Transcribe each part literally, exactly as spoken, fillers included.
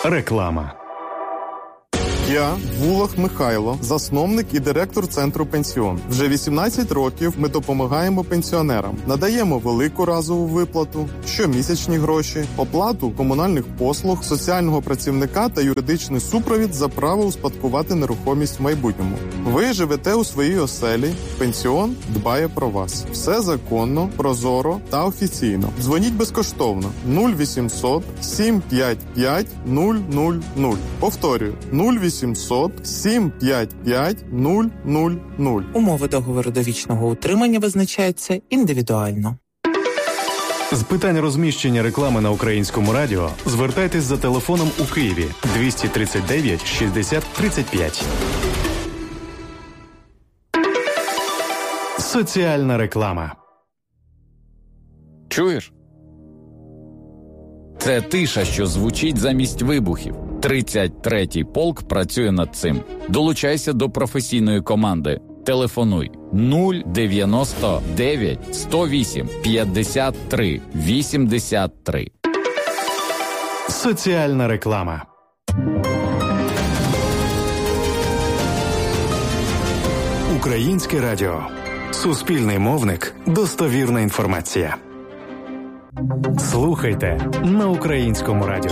Реклама. Я Вулах Михайло, засновник і директор Центру Пенсіон. Вже вісімнадцять років ми допомагаємо пенсіонерам. Надаємо велику разову виплату, щомісячні гроші, оплату комунальних послуг, соціального працівника та юридичний супровід за право успадкувати нерухомість в майбутньому. Ви живете у своїй оселі, пенсіон дбає про вас. Все законно, прозоро та офіційно. Дзвоніть безкоштовно нуль вісімсот сім п'ять п'ять нуль нуль нуль. Повторюю, нуль вісімсот сім п'ять п'ять нуль нуль нуль. Умови договору довічного утримання визначаються індивідуально. З питань розміщення реклами на Українському радіо звертайтесь за телефоном у Києві двісті тридцять дев'ять шістдесят тридцять п'ять. Соціальна реклама. Чуєш? Це тиша, що звучить замість вибухів. тридцять третій полк працює над цим. Долучайся до професійної команди. Телефонуй нуль дев'яносто дев'ять сто вісім п'ятдесят три вісімдесят три. Соціальна реклама. Українське радіо. Суспільний мовник. Достовірна інформація. Слухайте на Українському радіо.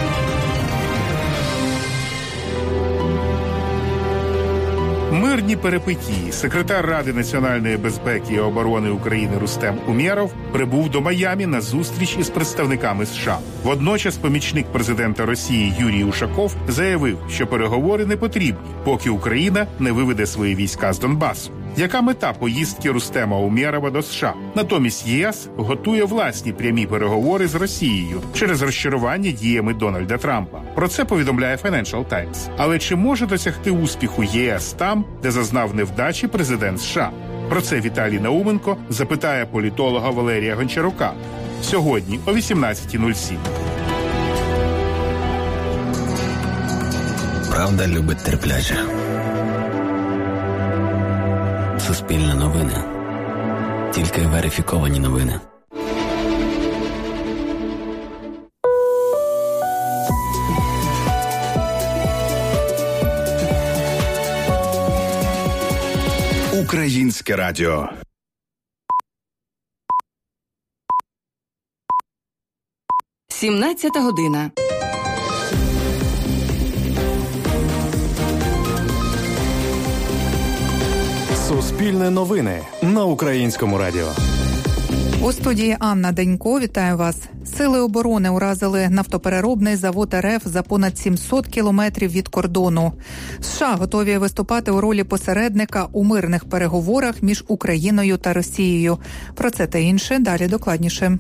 Мирні перипетії. Секретар Ради національної безпеки і оборони України Рустем Умєров прибув до Майамі на зустріч із представниками США. Водночас помічник президента Росії Юрій Ушаков заявив, що переговори не потрібні, поки Україна не виведе свої війська з Донбасу. Яка мета поїздки Рустема Умєрова до США? Натомість ЄС готує власні прямі переговори з Росією через розчарування діями Дональда Трампа. Про це повідомляє Financial Times. Але чи може досягти успіху ЄС там, де зазнав невдачі президент США? Про це Віталій Науменко запитає політолога Валерія Гончарука сьогодні о вісімнадцята нуль сім. Правда любить терпляче. Суспільне новини. Тільки верифіковані новини. Українське радіо. сімнадцята година. Суспільне новини на Українському радіо. У студії Анна Денько. Вітаю вас. Сили оборони уразили нафтопереробний завод РФ за понад сімсот кілометрів від кордону. США готові виступати у ролі посередника у мирних переговорах між Україною та Росією. Про це та інше далі докладніше.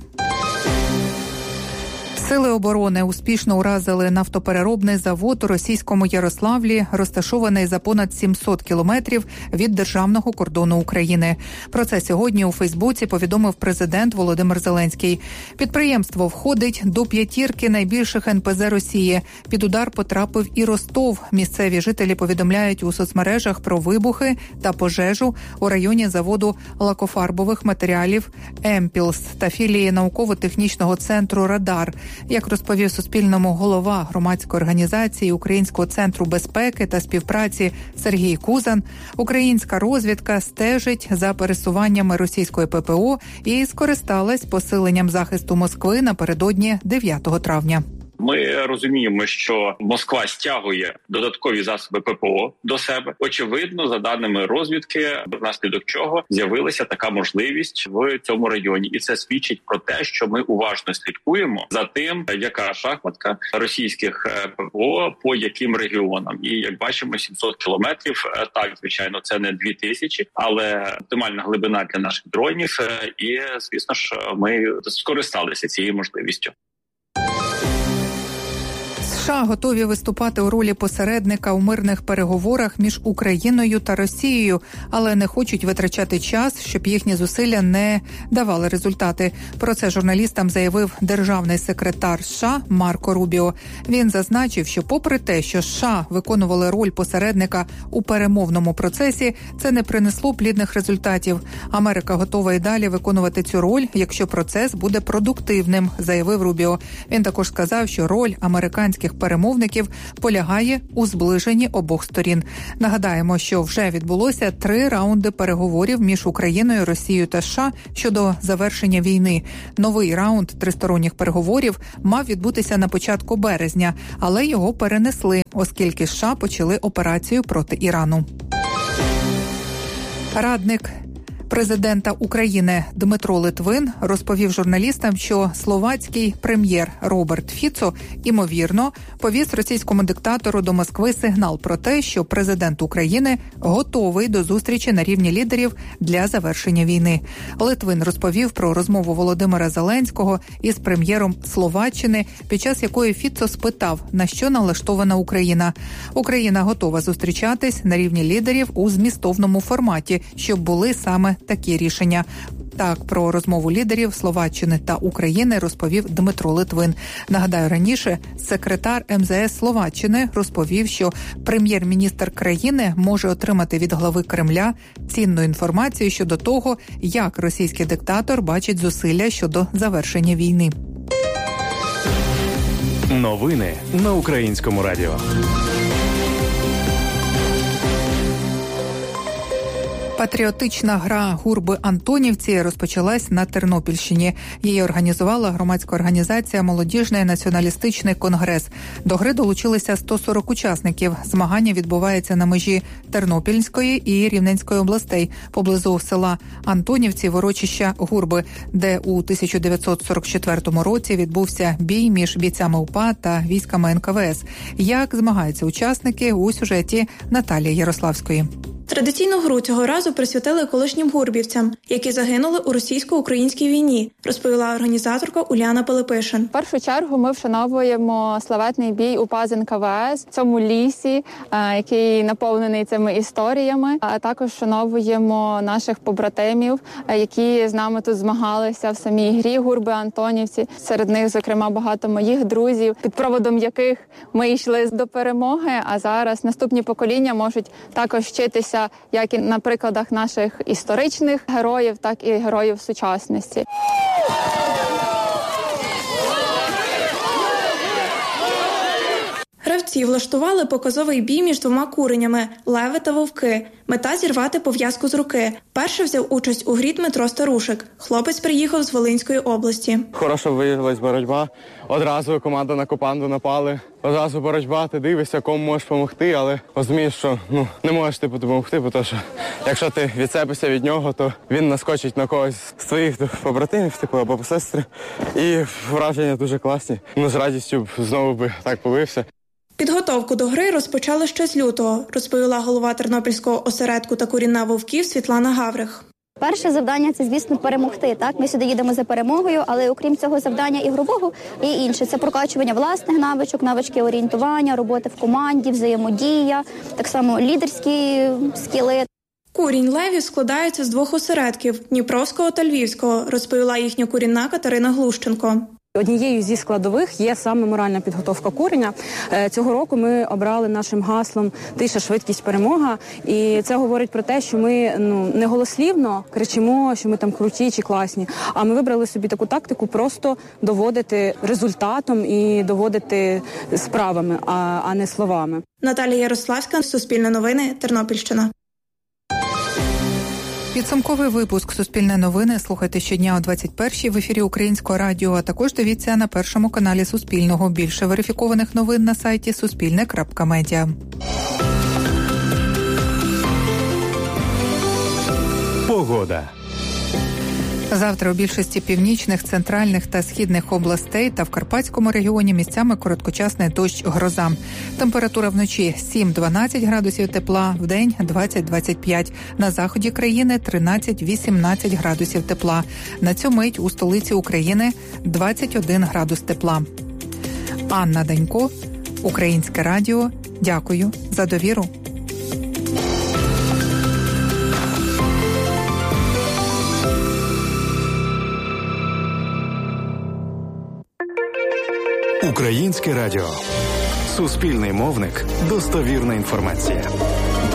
Сили оборони успішно уразили нафтопереробний завод у російському Ярославлі, розташований за понад сімсот кілометрів від державного кордону України. Про це сьогодні у Фейсбуці повідомив президент Володимир Зеленський. Підприємство входить до п'ятірки найбільших ен пе зе Росії. Під удар потрапив і Ростов. Місцеві жителі повідомляють у соцмережах про вибухи та пожежу у районі заводу лакофарбових матеріалів «Емпілс» та філії науково-технічного центру «Радар». Як розповів Суспільному голова громадської організації Українського центру безпеки та співпраці Сергій Кузан, українська розвідка стежить за пересуваннями російської пе пе о і скористалась посиленням захисту Москви напередодні дев'ятого травня. Ми розуміємо, що Москва стягує додаткові засоби пе пе о до себе. Очевидно, за даними розвідки, внаслідок чого з'явилася така можливість в цьому районі. І це свідчить про те, що ми уважно слідкуємо за тим, яка шахматка російських пе пе о по яким регіонам. І як бачимо, сімсот кілометрів, так, звичайно, це не дві тисячі, але оптимальна глибина для наших дронів. І, звісно ж, ми скористалися цією можливістю. США готові виступати у ролі посередника у мирних переговорах між Україною та Росією, але не хочуть витрачати час, щоб їхні зусилля не давали результати. Про це журналістам заявив державний секретар США Марко Рубіо. Він зазначив, що попри те, що США виконували роль посередника у перемовному процесі, це не принесло плідних результатів. Америка готова і далі виконувати цю роль, якщо процес буде продуктивним, заявив Рубіо. Він також сказав, що роль американських перемовників полягає у зближенні обох сторін. Нагадаємо, що вже відбулося три раунди переговорів між Україною, Росією та США щодо завершення війни. Новий раунд тристоронніх переговорів мав відбутися на початку березня, але його перенесли, оскільки США почали операцію проти Ірану. Радник президента України Дмитро Литвин розповів журналістам, що словацький прем'єр Роберт Фіцо, імовірно, повіз російському диктатору до Москви сигнал про те, що президент України готовий до зустрічі на рівні лідерів для завершення війни. Литвин розповів про розмову Володимира Зеленського із прем'єром Словаччини, під час якої Фіцо спитав, на що налаштована Україна. Україна готова зустрічатись на рівні лідерів у змістовному форматі, щоб були саме такі рішення. Так, про розмову лідерів Словаччини та України розповів Дмитро Литвин. Нагадаю, раніше секретар ем зе ес Словаччини розповів, що прем'єр-міністр країни може отримати від глави Кремля цінну інформацію щодо того, як російський диктатор бачить зусилля щодо завершення війни. Новини на Українському радіо. Патріотична гра гурби «Антонівці» розпочалась на Тернопільщині. Її організувала громадська організація «Молодіжний націоналістичний конгрес». До гри долучилися сто сорок учасників. Змагання відбувається на межі Тернопільської і Рівненської областей, поблизу села Антонівці, урочища Гурби, де у тисяча дев'ятсот сорок четвертому році відбувся бій між бійцями УПА та військами ен ка ве ес. Як змагаються учасники у сюжеті Наталії Ярославської. Традиційну гру цього разу присвятили колишнім гурбівцям, які загинули у російсько-українській війні, розповіла організаторка Уляна Пилипишин. В першу чергу ми вшановуємо славетний бій УПА з ен ка ве ес в цьому лісі, який наповнений цими історіями, а також вшановуємо наших побратимів, які з нами тут змагалися в самій грі гурби Антонівці. Серед них, зокрема, багато моїх друзів, під проводом яких ми йшли до перемоги, а зараз наступні покоління можуть також вчитися як і на прикладах наших історичних героїв, так і героїв сучасності. Гравці влаштували показовий бій між двома куренями – леви та вовки. Мета – зірвати пов'язку з руки. Перший взяв участь у грі Дмитро Старушик. Хлопець приїхав з Волинської області. Хорошо виявилась боротьба. Одразу команда на команду напали. Одразу боротьба, ти дивишся, кому можеш допомогти, але розумієш, що ну, не можеш типу, допомогти, тому що якщо ти відцепишся від нього, то він наскочить на когось з твоїх побратимів, типу, або сестри. І враження дуже класні. Ну, з радістю знову би так побився. Підготовку до гри розпочали ще з лютого, розповіла голова Тернопільського осередку та курінна вовків Світлана Гаврих. Перше завдання – це, звісно, перемогти. Так, ми сюди їдемо за перемогою, але окрім цього завдання ігрового є інше. Це прокачування власних навичок, навички орієнтування, роботи в команді, взаємодія, так само лідерські скіли. Курінь левів складається з двох осередків – Дніпровського та Львівського, розповіла їхня курінна Катерина Глущенко. Однією зі складових є саме моральна підготовка куреня. Цього року ми обрали нашим гаслом «Тиша, швидкість, перемога». І це говорить про те, що ми ну, не голослівно кричимо, що ми там круті чи класні, а ми вибрали собі таку тактику просто доводити результатом і доводити справами, а, а не словами. Наталія Ярославська, Суспільне новини, Тернопільщина. Підсумковий випуск «Суспільне новини» слухайте щодня о двадцять першій в ефірі Українського радіо, а також дивіться на першому каналі Суспільного. Більше верифікованих новин на сайті суспільне крапка медіа. Погода. Завтра у більшості північних, центральних та східних областей та в Карпатському регіоні місцями короткочасний дощ, гроза. Температура вночі сім-дванадцять градусів тепла, вдень двадцять-двадцять п'ять. На заході країни тринадцять-вісімнадцять градусів тепла. На цю мить у столиці України двадцять один градус тепла. Анна Данько, Українське радіо. Дякую за довіру. Українське радіо. Суспільний мовник. Достовірна інформація.